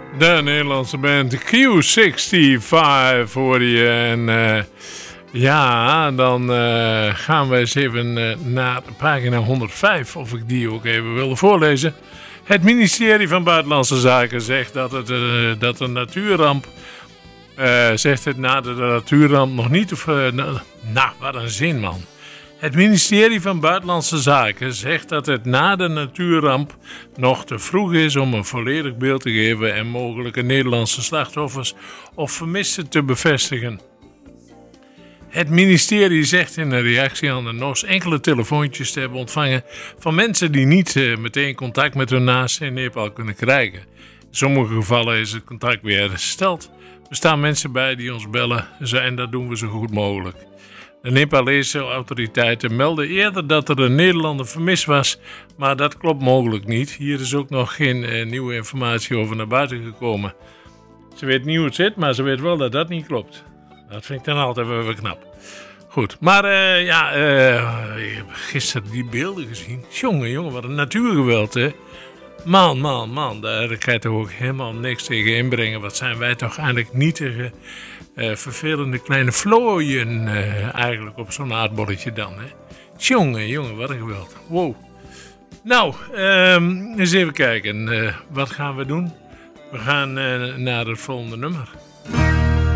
De Nederlandse band Q65 hoor je. En ja, dan gaan we eens even naar pagina 105. Of ik die ook even wilde voorlezen. Het ministerie van Buitenlandse Zaken zegt dat een natuurramp... zegt het na de natuurramp nog niet... wat een zin, man. Het ministerie van Buitenlandse Zaken zegt dat het na de natuurramp nog te vroeg is om een volledig beeld te geven en mogelijke Nederlandse slachtoffers of vermisten te bevestigen. Het ministerie zegt in een reactie aan de NOS enkele telefoontjes te hebben ontvangen van mensen die niet meteen contact met hun naasten in Nepal kunnen krijgen. In sommige gevallen is het contact weer hersteld. Er staan mensen bij die ons bellen en dat doen we zo goed mogelijk. De Nepalese autoriteiten melden eerder dat er een Nederlander vermist was, maar dat klopt mogelijk niet. Hier is ook nog geen nieuwe informatie over naar buiten gekomen. Ze weet niet hoe het zit, maar ze weet wel dat dat niet klopt. Dat vind ik dan altijd wel knap. Goed, maar ik heb gisteren die beelden gezien. Jongen, wat een natuurgeweld, hè. Man, daar kan je toch ook helemaal niks tegen inbrengen. Wat zijn wij toch eigenlijk nietige, vervelende kleine vlooien eigenlijk op zo'n aardbolletje dan, hè. Jongen, wat een geweld. Wow. Nou, eens even kijken. Wat gaan we doen? We gaan naar het volgende nummer.